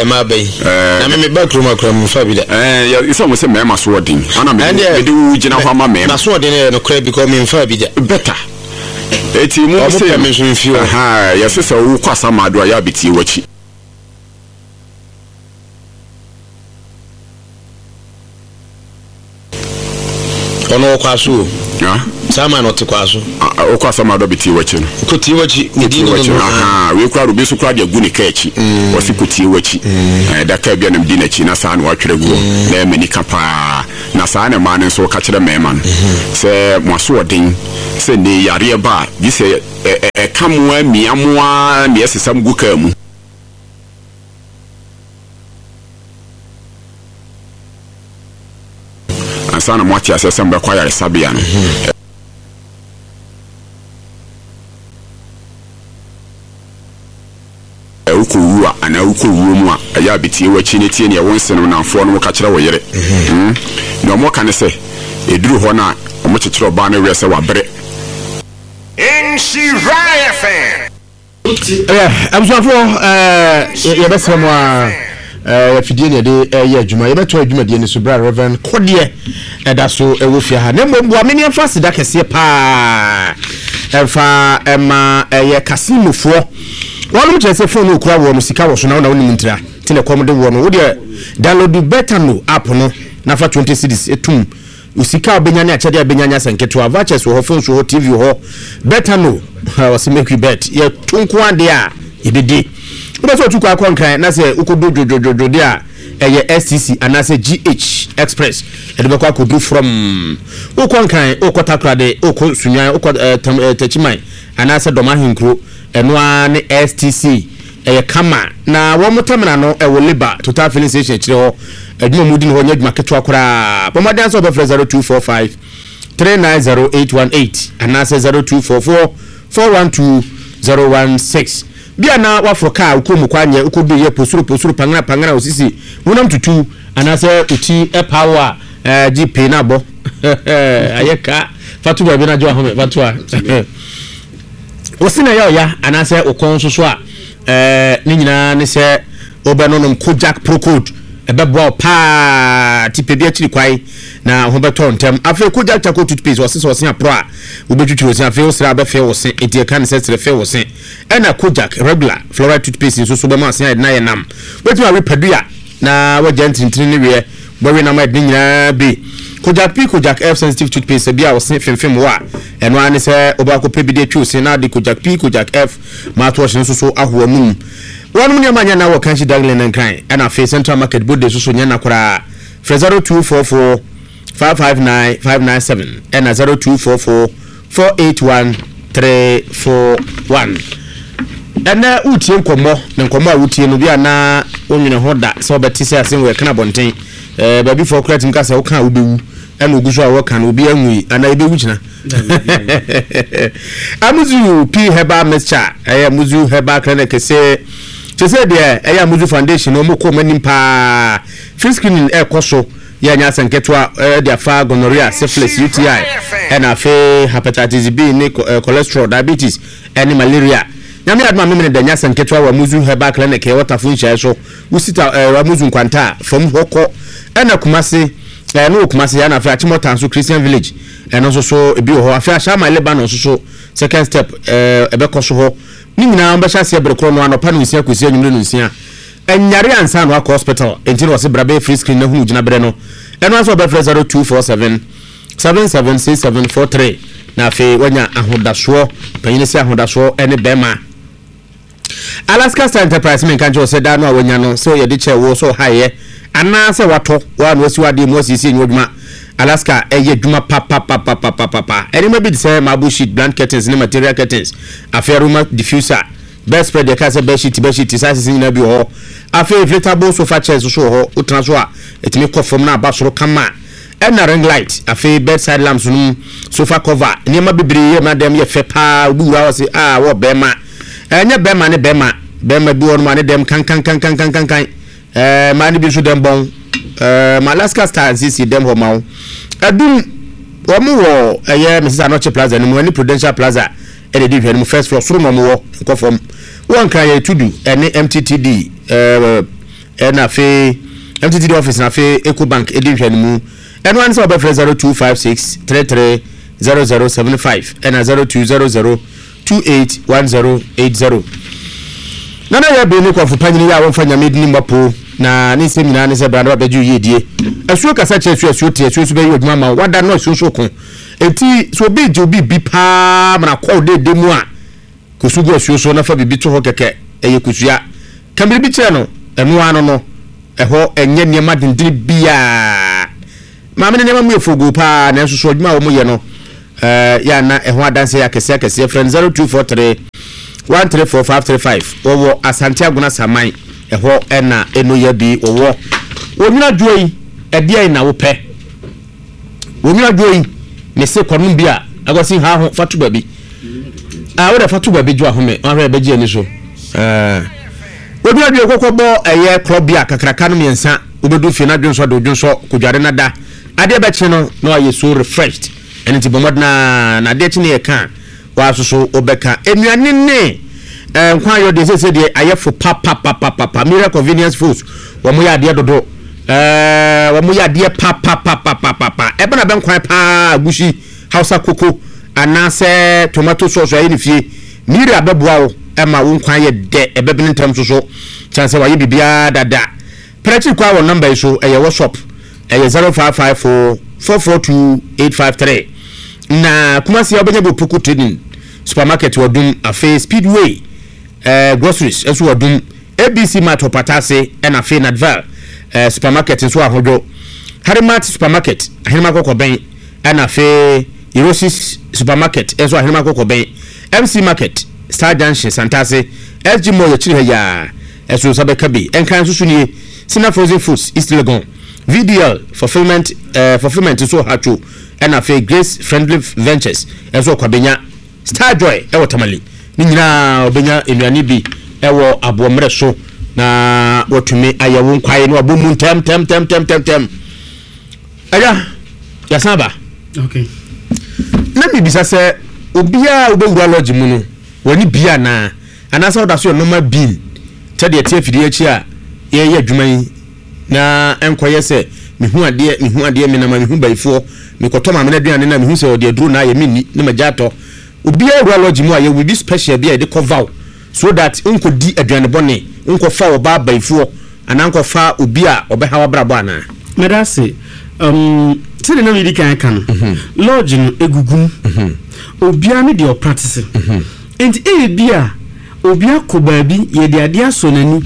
ma bay na me back room akra mu fa bi da you say mo say me ma so odin ana me do gina ho ma me na so odin no credit because me fa bi da better eti mo say me so feel yes say wo kwasa ma do ya beti wachi ono kwaso sama no te kwaso o kwasa ma do beti wachi no kuti wachi edi no we kwa rubi so kwa de gu ne kachi o si kuti wachi da ka bia nam di na chi na sa na wa twere gu na me ni kapa na sa na ma ne so ka kire me man se mo so odin se ne yare ba bi se kamwa miamwa ne esesam gu ka mu sana mwati asese mbe kwa ya sabia no ukuwa ana ukuwa mu a ya bitie wachi ne tie ne wonse no namfo no ka kire wo yere no mo kan se eduru ho na mo kekere oba na wese wa bere Nshiraya fan abusafo ye besemo a fidie ne de ye adwuma ye beto adwuma de ne so bra Reverend Kodie eda so ewofia ha na mbom bo amene fa sida kese pa fa ema ye kasimofo wonu chese phone okura wo no sika wo so na woni mintira tele kom de wo no wo de download better no app no na fa 20 cedis etum usika obenyane achade abenyanya sanketo vouchers wo phone so TV ho better no was make you bet ye tunko ade a yedede wo so tukwa akon na se ukodojojojo de a eye STC anase GH Express edebekwa akodu from ukon kan ukotakrade ukosunyan ukotachimai anase domahinkro enwa ne STC eye kama na wo mutamna no e wo liba total filling station kire ho adwuma mudi no nya adwuma keto akora bomada so be 0245 390818 anase 0244 412016 bia na wafroka ukomu kwanye ukodu ye posuru pangana osisi wonam tutu anase uti e power GP na bo ayeka fatu ba bi na jo ahome fatu a osina ya anase ukon soso a ni nyina ne se obenonom Kojak Pro Code ebebo pa tipebi akiri kwai na hobeto ntem afi Kojak Chako toothpaste wose so sen pro a obetwitwi wose afi osira abefe wose etie kan se sere wose ena Kojak regular fluoride toothpaste so be ma sen na ye nam wetu a repadua na wagentintini ne we gbawe na ma de nyina bi Kojak P Kojak F sensitive toothpaste bia wose femfem wa eno ane se obako pebi de twi na de Kojak P Kojak F ma to hye so ahoa mum wonu ne manya na wo kanshi dagle nan kan ana fe Central Market bode so nya na kora 0244 559 597 and 0244 481 341 ena utie nkomo a utie no bia na onwene hoda so betise asen we kana bonten baby for credit nka se wo kan obewu ena oguso a wo kan obi anwi ana ebewu kina amuzu P Herbal Mixture muzu Herbal Clinic se chese de muzu foundation no moko manim pa free screening koso ya nya sanketwa de afa gonorrhea syphilis UTI ena fe hepatitis B ni cholesterol diabetes ena malaria nyame adma memene de nya sanketwa wa muzu Herbal Clinic water function so usita wa muzu nkwanta from hoko ena kumase no kumase ya na fe achimota so Christian Village ena so ebi ho afa Shama Lebanon so second step ebekoso ho ni nyina mbasha se brekro no anopa no nsia kwesi anyumre no nsia enyare ansa no akọ hospital entino se brabe free screen na hunu gina bre no eno aso be 0247 776743 na fe wanya ahodaso panyine se ahodaso ene bema Alaska Star Enterprise men kanjo se da no awanya no so ye de che wo so haye ana se wato wa no si wade mo sisi enwoduma Alaska eye dwuma pa eni ma bi say mabu sheet blank curtains ne material curtains aferuma diffuser best spread the case bed sheet size na bi ho afi inflatable sofa chairs so ho utran so a etimi kofom na abasoro kama ena ring light afi bedside lamps no sofa cover ni ma bibiri ye madam ye fe pa buura wo se wo bema enya bema ne bema bi won ma ne dem kan ma ne bi so dem bon Alaska Star CC dem ho mawo adum omo wo Mrs. Anoche Plaza no any Prudential Plaza e dey hwe no first floor soro mo wo nkofom won kan ye tudu ene MTTD na fe MTT office na fe Ecobank edi hwanu mu eno an so be 0256330075 and 0200281080 nana ya be ne kwafo panyini ya won fanya medini mapo na ne se nyina ne se branda ba ju yedie asuo kasa che asuo tie asuo be yoduma ma wada no asuo ko enti so be je obi bi pa mra kwa de mu a kosugo asuo so na fa bibi to ho keke eye kusua kambi bi che no eno ano no eho enye niema dindiri bia ma me niema mu efogo pa na so adwuma wo mu ye no ya na eho adanse ya kese friend 0243 13455 owo Asante Aguna Saman eho ena eno ya bi owo wonyina duoyi ede na wo pe wonyina duoyi ne se kwanum bia agosi ha ho fatu babi wo da fatu babi jo ahome ahwe beji ani so wonyina duoyi kokko eye club bia kakraka no miensa obedu fi na dwonso do dwonso kudware na da ade be che no na aye so refreshed ene ti bomodna na de chi ne ye kan wa so obeka enuane ne nkwa yo de se de ayefo papa miracle convenience foods wo mo ya de dodo wo mo ya de papa ebe na be nkwa pa agushi hausa koko anase tomato sauce ayi ni fie miri abeboa wo ema wo nkwa ye de ebe be ntam so chance wa ye bibia dada prechi kwa wo number so eye WhatsApp eye 0554442853 na kuma si obenya bo poku trading supermarket wadum afa Speedway groceries eso wadum ABC Mart opatase and afa Nadval supermarket so ahodo Harimat supermarket ahema kokoben and afa Erosis supermarket eso ahema kokoben MC Market Star Junction Santase SG Moyo chiri ya eso sabeka bi enkan susu ni Sina Frozen Foods East Legon VDL fulfillment so hacho and afa Grace Friendly Ventures eso kwabenya Star Joy ewo tamali ni nyina obenya enuane bi ewo abomre so na wotume ayewo nkwaye no abomu tem aya ya saba okay na bibisa se obia obewura lodge mu no woni bia na anasa oda so normal bill tede etie fidi achi a ye adwuma yi na enkoye se mihu ade me na mihu baifo mikoto ma me na aduane na mihu se ode aduru na ye minni na magato obia ewura lodge mu a ye will be special bia de cover so that unko di aduane bone unko fa oba baifo ananko fa obia obehawa brabo ana medase tede na midi kan lodge no egugum obia ne de practice enti bia obia ko baabi ye de ade asonani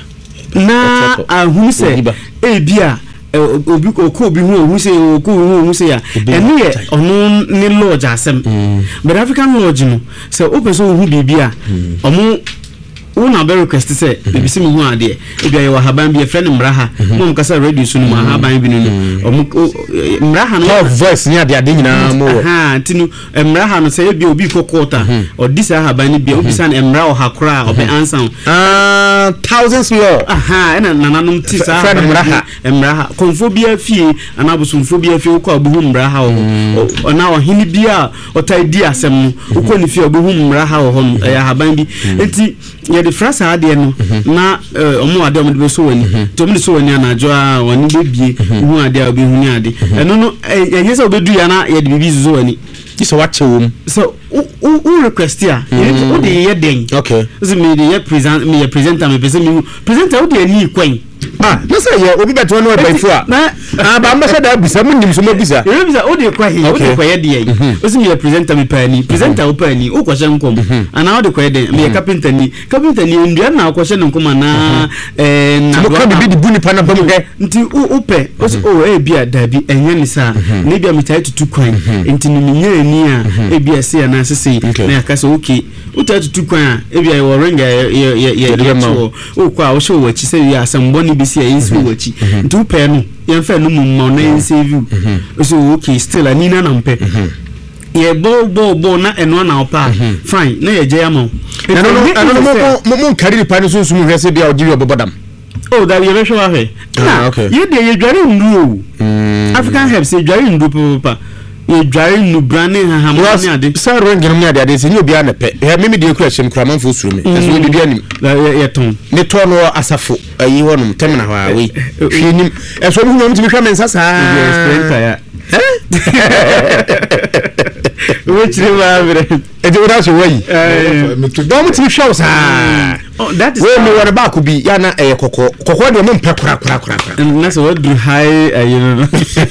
na ahun se bia obi ko obi hu ohun se ohun se ya ene ye onu ni lodge asem but African lodge no se opeso ohun bibia omo una be request say bibisi mu hu ade bia ye wa haban bi e friend mraha mo kasa radio sunu ma haban bi no mraha no voice ni ade nyina mo tinu mraha no say bia obi kokota odisa haban ni bia obi san mra o hakra obe answer thousands law ena nananum ti sa friend mraha konfobia fie anabusumfobia fie ko abuhu mraha o na ohini bia otaidi asem no ko ni fie abuhu mraha ho ya haban bi enti ye de frasa ade no na omo ade omo de so wani to omo de so wani anajo a wani bebie hu ade a obi hu ni ade eno no ye se obedu ya na ye de bibi so wani so wache wom so u request ya o de ye den okay so me de ye presenter me pese me presenter o de ni kwen na say ye obi beto no e before ba mbese da bisa mun nim so mo bisa e bisa o de kwa he o de kwa ye de o si me presenter me pani presenter o pani o kwashe nkom ana o de kwa ye de me carpenter ni ndia na kwashe nkom na na ko bi di buni pana bam he nti o pe o si o bia da bi enye ni sa ne bia me tai tutu kwan nti ni nye ni a bia se na sese na yakasa okay o tai tutu kwan bia ye wo ringa ye o kwa o show wachi se ya asambo ni bisi ya insi wachi nti pe no ye fa no mumma na yin save so okay still anina na mpe ye bo na eno na opa fine na ye je yamo mo carry pan so sumu hwese bia ogiri obodam oh that you show ahe okay ye de ye dware ndu African helps ye dware ndu papa ye dware nu brane hahamani ade sa ronge no me ade se ni obi a na pe me de kura hye kura manfo suru me eso we bibia nim ye ton ne to no asafo ayi honum temna ho a we hwenim eso no hu ntimi hwa me nsasa ya Which river? It would also way. Don't you show, sir? That is when you were about to be Yana a coco, coco, the moon crack. And that's what do high, you know.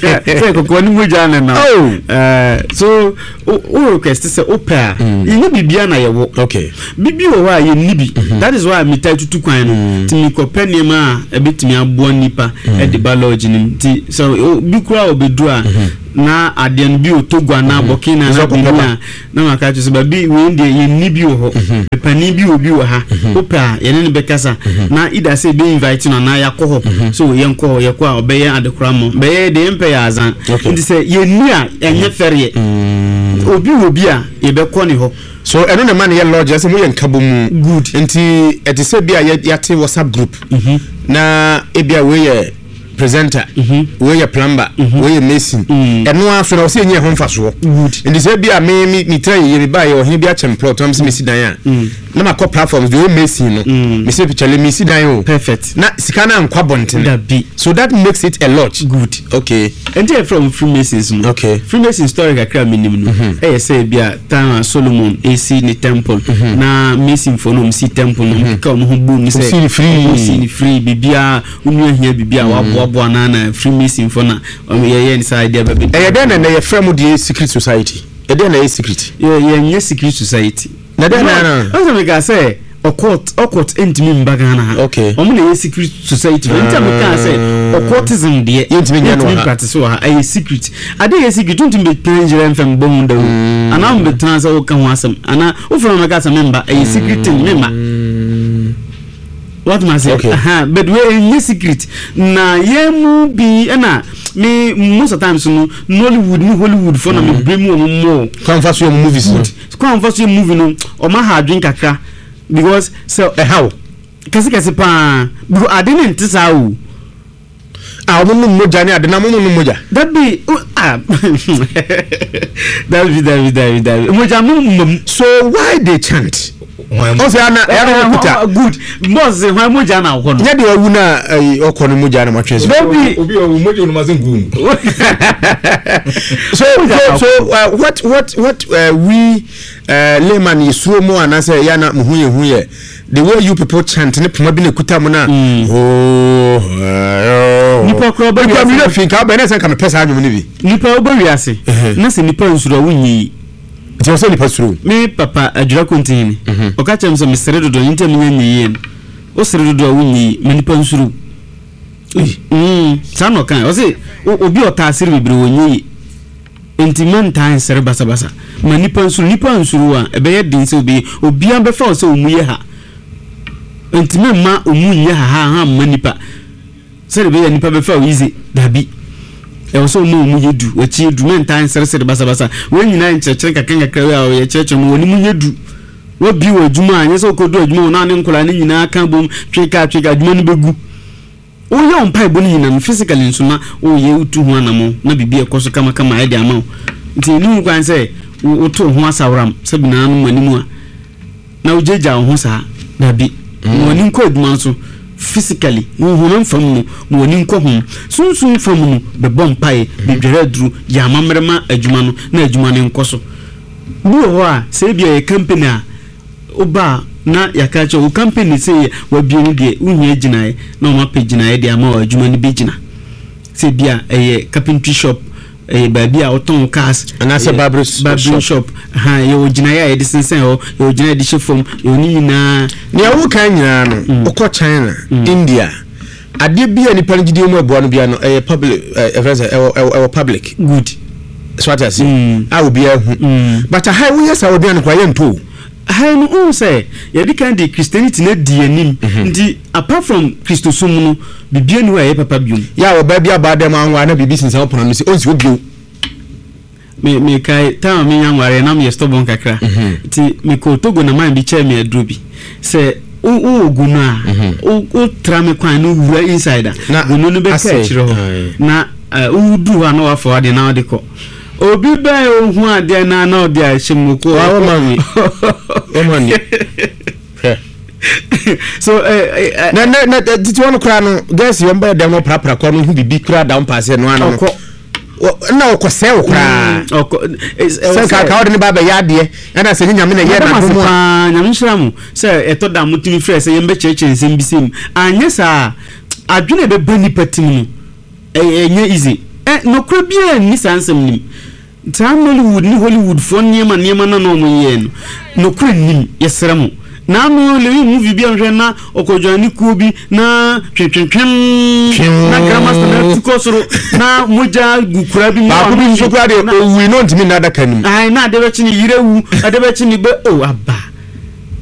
So, orchestra is opera. You know, Bibiana, you walk. Okay. Bibi, why you nibi? That is why I tell you to kind to me copenima a bit me a born nipper at the ballogin. So, be crowd be draw. Na adian bi otogwa na Burkina na Benin na maka so baby we ndie ye nibi ho pani bi obi wo ha opera ye ne bekasa na ida say be invite na yakọ so ye nkọ ye kwa obeye adekora mo be de mpe ya azan ndi say ye ni a enye fere obi a ye be kọ ni ho so eno na man ye lodge say mo ye nkabo mu good nti eti say bia yate WhatsApp group na ebia we ye presenter we your plumber we your mason eno aso na o se enye ho mfaso ndi se bia me try ye ba ye o he bia chem plot am se me si dan a na ma ko platforms the mason no me se picture me si dan o perfect na sika na nkwa bonten so that makes it a lot good okay and from Freemasons okay Freemason story kakra minim no e say bia time Solomon AC ni temple na mason for no si temple no ka no ho bu ni say si free bibia unu ahia bibia wa Buanana Freemason for na ye inside there baby e den na ye frame the secret society e den na secret ye secret society na den na no me ga say occult entimi mbaga na okay omo na ye secret society when time can say occultism de entimi nya no practice so a secret ade ye secret don't be Nigerian fam bom da ana mo betran say o kan ho asem ana o from me ga say member a secret member what must say but we in secret na yemu bi na me most of times no Nollywood ni Hollywood for na me bring more conversation movies conversation movie no o ma ha drink kakra because so how kasi pa bu adene ntisa o omo moja ni adena mo moja that be David moja mo so why they chant also ana good boss why moja na okono nya de owu na okono moja na matwe so obi owu moja no mazengum what we layman yisuo mo anase ya na muhuye the way you people chant ne poma bi na kuta mo na nipa kroba nipa mi na finka ba na se ka me pesa adwum ne bi nipa obawi ase na se nipa nsuro wunyi ti o se nipa suro me papa adwura kontini o ka chem so mesere dodo ntem nyanyi o sere dodo wunyi me nipa nsuro sano kan o se obi o ta asiri bebre wonyi entiman tan sere basa ma nipa nsuro a ebe ye din se obi an be fa o se omuye ha entiman ma omuye ha ma nipa sere be ye nipa be fa o easy dabi e wo so mo omuye du wachi du men tan sere basa we nyina nchechire kakanga krawe a ye chechire mo woni munye du wo bi wo adwuma anye so kodu adwuma na ne nkola ne nyina aka bom tweka adwuma no begu o ya on pai boni nyina physically nsuma o ye utu ho anamo na bibie koso kama e de ama nti ni kwan se o to ho asawram sabina no manimu a na o jeja ho sa na bi woni nko adwuma so physically ho fam no woni nko ho sunsun fam no be bom pai be dwere duru ya mamrema adwuma no na adwuma ne nko so bi ho a se bia e company a oba na yakacho o company say wa bi ni de unhia ginae na o ma pe ginae de ama adwuma ni bi gina se bia carpentry shop baby a oton cars and say barber shop yo ginae de sensen yo ginae de shefom yo ni na ne wo kan nyina no okọ China India ade bia ni panigide mu abo no bia no public public good so what I say I will be but how we yes I will be an kwaye nto hai no say ye di kan de Christianity na di anim ndi apart from Christosum no bibia ni wa ye papa biom ya wo ba bia ba dem anwa na bibi sinsa opono no si onsi obio me kai ta me yanware na me stubborn kakra ti me ko Togo na man bi che me adrobi se o gunu a o tra me kwan no wura insider gunu no be ka chiro na o du ha na wa for ade na ade ko obi ba ohu ade na na ode a hyemuko wa mami omani so na titi wono kra no guess you mba dem no prapra kwa no hu bibi kra down pass no ano na okose okra se ka ode ne baba yade na se nyame na ye na domo nyame nhiramu se eto da mutumi frɛ se yembe cheche nsem bisem anye sa adwene be bani patim no enye easy no kra bia ni sansem nim Hollywood for niema na no mo ye no kra nim yesremu na no le movie bi anhwe na okojani kubi na twetwetwem na grandmaster na tukosoro na moja gukura bi ba ko bi so kura de owi no ntimi na daka nim ai na de be chi ni yirewu ade be chi ni be o aba